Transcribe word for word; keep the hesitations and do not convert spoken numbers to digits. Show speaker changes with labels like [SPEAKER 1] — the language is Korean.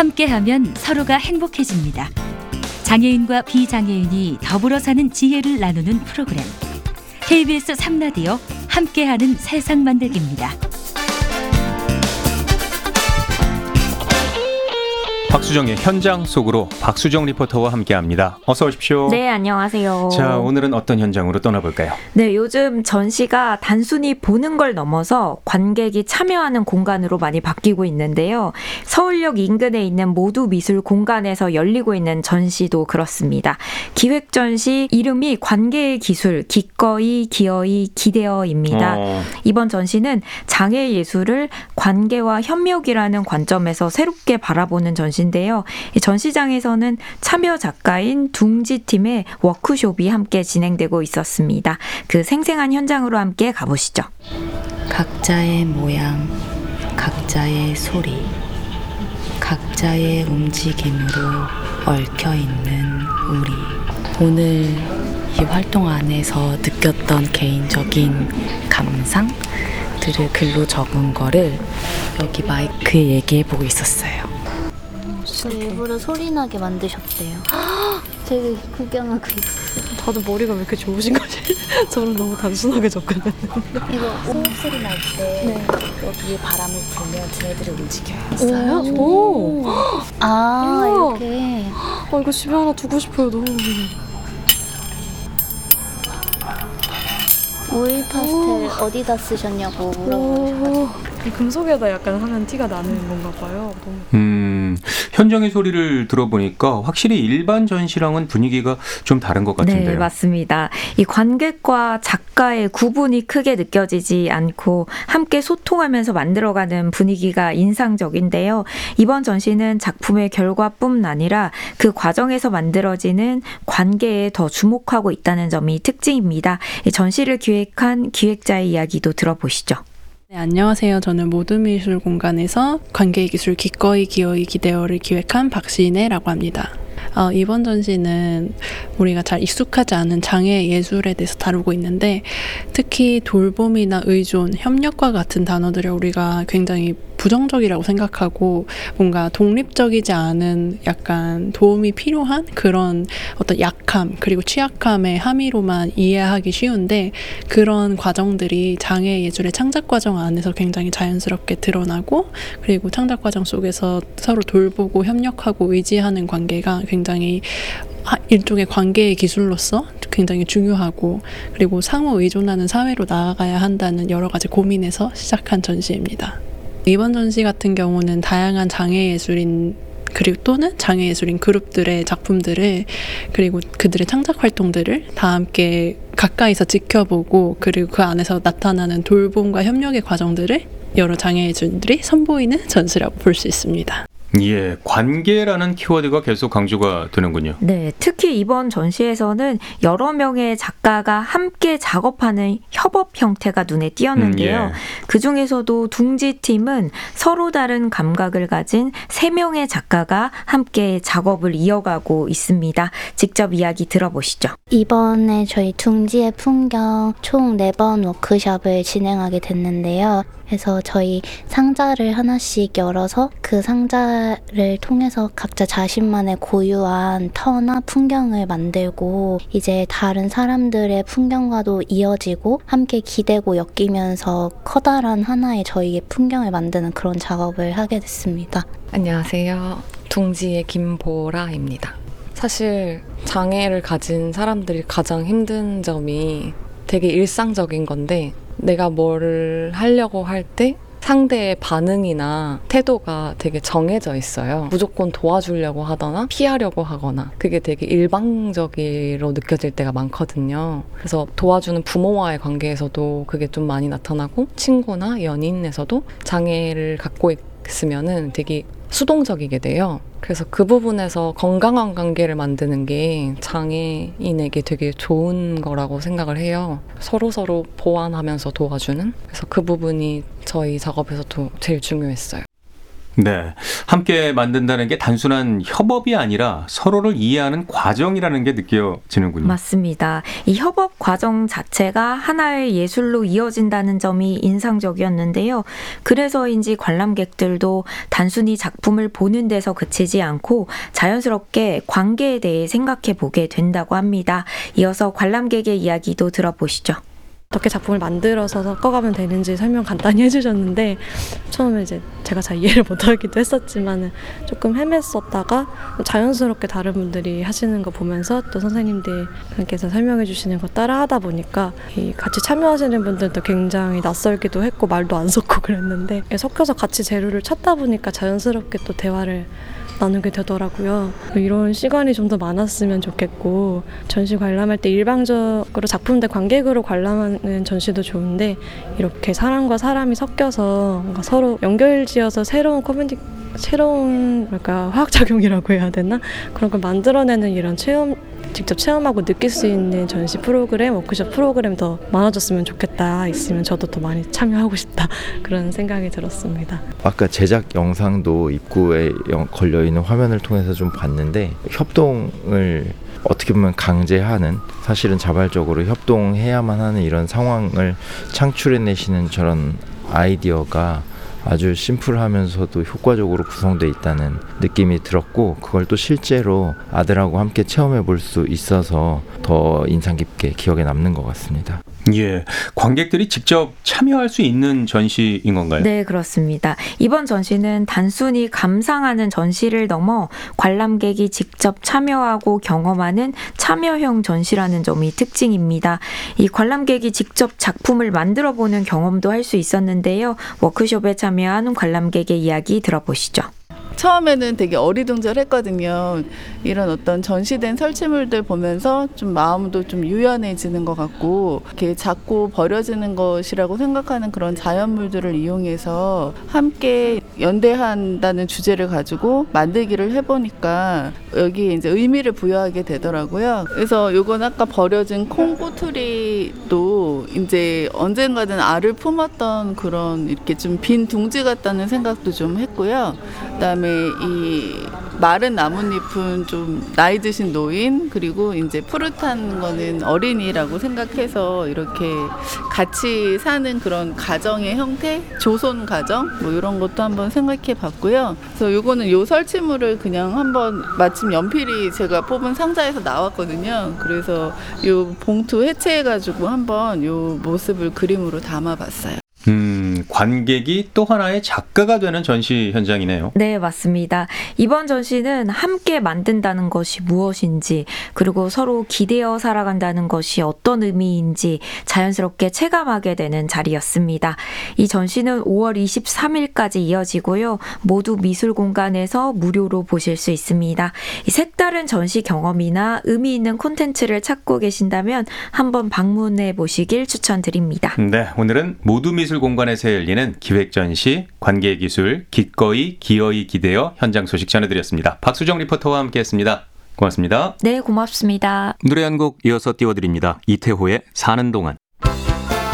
[SPEAKER 1] 함께하면 서로가 행복해집니다. 장애인과 비장애인이 더불어 사는 지혜를 나누는 프로그램. 케이비에스 삼 라디오 함께하는 세상 만들기입니다.
[SPEAKER 2] 박수정의 현장 속으로 박수정 리포터와 함께합니다. 어서 오십시오.
[SPEAKER 3] 네, 안녕하세요.
[SPEAKER 2] 자, 오늘은 어떤 현장으로 떠나볼까요?
[SPEAKER 3] 네, 요즘 전시가 단순히 보는 걸 넘어서 관객이 참여하는 공간으로 많이 바뀌고 있는데요. 서울역 인근에 있는 모두미술 공간에서 열리고 있는 전시도 그렇습니다. 기획전시 이름이 관계의 기술, 기꺼이, 기어이, 기대어입니다. 어. 이번 전시는 장애 예술을 관계와 협력이라는 관점에서 새롭게 바라보는 전시 인데요. 이 전시장에서는 참여 작가인 둥지팀의 워크숍이 함께 진행되고 있었습니다. 그 생생한 현장으로 함께 가보시죠.
[SPEAKER 4] 각자의 모양, 각자의 소리, 각자의 움직임으로 얽혀있는 우리. 오늘 이 활동 안에서 느꼈던 개인적인 감상들을 글로 적은 거를 여기 마이크에 얘기해보고 있었어요.
[SPEAKER 5] 일부러 소리나게 만드셨대요. 되게 구경하고 있었어요.
[SPEAKER 6] 다들 머리가 왜 이렇게 좋으신 거지? 저는 너무 단순하게 접근했는데.
[SPEAKER 5] 이거 호흡 소리 날 때 네. 여기에 바람을 불면 쟤네들이 움직여요.
[SPEAKER 6] 있어요? 오. 오.
[SPEAKER 5] 아, 이렇게.
[SPEAKER 6] 어, 이거 집에 하나 두고 싶어요. 너무.
[SPEAKER 5] 오일 파스텔 오. 어디다 쓰셨냐고 물어보셔가지고.
[SPEAKER 6] 금속에다 약간 하면 티가 나는 건가 봐요. 너무.
[SPEAKER 2] 음, 현장의 소리를 들어보니까 확실히 일반 전시랑은 분위기가 좀 다른 것 같은데요.
[SPEAKER 3] 네, 맞습니다. 이 관객과 작가의 구분이 크게 느껴지지 않고 함께 소통하면서 만들어가는 분위기가 인상적인데요. 이번 전시는 작품의 결과뿐 아니라 그 과정에서 만들어지는 관계에 더 주목하고 있다는 점이 특징입니다. 이 전시를 기획한 기획자의 이야기도 들어보시죠.
[SPEAKER 7] 네, 안녕하세요. 저는 모두미술 공간에서 관계의 기술 기꺼이 기어이 기대어를 기획한 박신혜라고 합니다. 어, 이번 전시는 우리가 잘 익숙하지 않은 장애 예술에 대해서 다루고 있는데 특히 돌봄이나 의존, 협력과 같은 단어들을 우리가 굉장히 부정적이라고 생각하고 뭔가 독립적이지 않은 약간 도움이 필요한 그런 어떤 약함 그리고 취약함의 함의로만 이해하기 쉬운데 그런 과정들이 장애 예술의 창작 과정 안에서 굉장히 자연스럽게 드러나고 그리고 창작 과정 속에서 서로 돌보고 협력하고 의지하는 관계가 굉장히 일종의 관계의 기술로서 굉장히 중요하고 그리고 상호 의존하는 사회로 나아가야 한다는 여러 가지 고민에서 시작한 전시입니다. 이번 전시 같은 경우는 다양한 장애예술인 그리고 또는 장애예술인 그룹들의 작품들을 그리고 그들의 창작 활동들을 다 함께 가까이서 지켜보고 그리고 그 안에서 나타나는 돌봄과 협력의 과정들을 여러 장애예술인들이 선보이는 전시라고 볼 수 있습니다.
[SPEAKER 2] 예, 관계라는 키워드가 계속 강조가 되는군요.
[SPEAKER 3] 네, 특히 이번 전시에서는 여러 명의 작가가 함께 작업하는 협업 형태가 눈에 띄었는데요.
[SPEAKER 2] 음, 예.
[SPEAKER 3] 그중에서도 둥지팀은 서로 다른 감각을 가진 세 명의 작가가 함께 작업을 이어가고 있습니다. 직접 이야기 들어보시죠.
[SPEAKER 5] 이번에 저희 둥지의 풍경 총 네 번 워크숍을 진행하게 됐는데요. 그래서 저희 상자를 하나씩 열어서 그 상자를 통해서 각자 자신만의 고유한 터나 풍경을 만들고 이제 다른 사람들의 풍경과도 이어지고 함께 기대고 엮이면서 커다란 하나의 저희의 풍경을 만드는 그런 작업을 하게 됐습니다.
[SPEAKER 8] 안녕하세요. 둥지의 김보라입니다. 사실 장애를 가진 사람들이 가장 힘든 점이 되게 일상적인 건데 내가 뭐를 하려고 할 때 상대의 반응이나 태도가 되게 정해져 있어요. 무조건 도와주려고 하거나 피하려고 하거나 그게 되게 일방적으로 느껴질 때가 많거든요. 그래서 도와주는 부모와의 관계에서도 그게 좀 많이 나타나고 친구나 연인에서도 장애를 갖고 있으면은 되게 수동적이게 돼요. 그래서 그 부분에서 건강한 관계를 만드는 게 장애인에게 되게 좋은 거라고 생각을 해요. 서로서로 보완하면서 도와주는. 그래서 그 부분이 저희 작업에서도 제일 중요했어요.
[SPEAKER 2] 네. 함께 만든다는 게 단순한 협업이 아니라 서로를 이해하는 과정이라는 게 느껴지는군요.
[SPEAKER 3] 맞습니다. 이 협업 과정 자체가 하나의 예술로 이어진다는 점이 인상적이었는데요. 그래서인지 관람객들도 단순히 작품을 보는 데서 그치지 않고 자연스럽게 관계에 대해 생각해 보게 된다고 합니다. 이어서 관람객의 이야기도 들어보시죠.
[SPEAKER 6] 어떻게 작품을 만들어서 섞어가면 되는지 설명 간단히 해주셨는데 처음에 이제 제가 잘 이해를 못하기도 했었지만 조금 헤맸었다가 자연스럽게 다른 분들이 하시는 거 보면서 또 선생님들께서 설명해 주시는 거 따라하다 보니까 이 같이 참여하시는 분들도 굉장히 낯설기도 했고 말도 안 섞고 그랬는데 섞여서 같이 재료를 찾다 보니까 자연스럽게 또 대화를 나누게 되더라고요. 이런 시간이 좀 더 많았으면 좋겠고 전시 관람할 때 일방적으로 작품들 관객으로 관람하는 전시도 좋은데 이렇게 사람과 사람이 섞여서 뭔가 서로 연결지어서 새로운 커뮤니 새로운 뭐랄까 화학작용이라고 해야 되나? 그런 걸 만들어내는 이런 체험 직접 체험하고 느낄 수 있는 전시 프로그램, 워크숍 프로그램 더 많아졌으면 좋겠다. 있으면 저도 더 많이 참여하고 싶다. 그런 생각이 들었습니다.
[SPEAKER 9] 아까 제작 영상도 입구에 걸려있는 화면을 통해서 좀 봤는데 협동을 어떻게 보면 강제하는, 사실은 자발적으로 협동해야만 하는 이런 상황을 창출해내시는 저런 아이디어가 아주 심플하면서도 효과적으로 구성되어 있다는 느낌이 들었고, 그걸 또 실제로 아들하고 함께 체험해 볼 수 있어서 더 인상 깊게 기억에 남는 것 같습니다.
[SPEAKER 2] 예, 관객들이 직접 참여할 수 있는 전시인 건가요?
[SPEAKER 3] 네, 그렇습니다. 이번 전시는 단순히 감상하는 전시를 넘어 관람객이 직접 참여하고 경험하는 참여형 전시라는 점이 특징입니다. 이 관람객이 직접 작품을 만들어보는 경험도 할 수 있었는데요. 워크숍에 참여한 관람객의 이야기 들어보시죠.
[SPEAKER 10] 처음에는 되게 어리둥절했거든요. 이런 어떤 전시된 설치물들 보면서 좀 마음도 좀 유연해지는 것 같고, 이렇게 자꾸 버려지는 것이라고 생각하는 그런 자연물들을 이용해서 함께 연대한다는 주제를 가지고 만들기를 해보니까 여기에 이제 의미를 부여하게 되더라고요. 그래서 요건 아까 버려진 콩고투리도 이제 언젠가는 알을 품었던 그런 이렇게 좀 빈 둥지 같다는 생각도 좀 했고요. 그다음에 이 마른 나뭇잎은 좀 나이 드신 노인, 그리고 이제 푸릇한 거는 어린이라고 생각해서 이렇게 같이 사는 그런 가정의 형태, 조손 가정 뭐 이런 것도 한번 생각해 봤고요. 그래서 요거는 요 설치물을 그냥 한번 마침 연필이 제가 뽑은 상자에서 나왔거든요. 그래서 요 봉투 해체해 가지고 한번 요 모습을 그림으로 담아 봤어요.
[SPEAKER 2] 음, 관객이 또 하나의 작가가 되는 전시 현장이네요.
[SPEAKER 3] 네, 맞습니다. 이번 전시는 함께 만든다는 것이 무엇인지, 그리고 서로 기대어 살아간다는 것이 어떤 의미인지 자연스럽게 체감하게 되는 자리였습니다. 이 전시는 오월 이십삼일까지 이어지고요. 모두 미술공간에서 무료로 보실 수 있습니다. 이 색다른 전시 경험이나 의미 있는 콘텐츠를 찾고 계신다면 한번 방문해 보시길 추천드립니다.
[SPEAKER 2] 네, 오늘은 모두 미술 공간에서 열리는 기획전시 관계기술 기꺼이 기어이 기대어 현장 소식 전해드렸습니다. 박수정 리포터와 함께했습니다. 고맙습니다.
[SPEAKER 3] 네, 고맙습니다.
[SPEAKER 2] 노래 한 곡 이어서 띄워드립니다. 이태호의 사는 동안.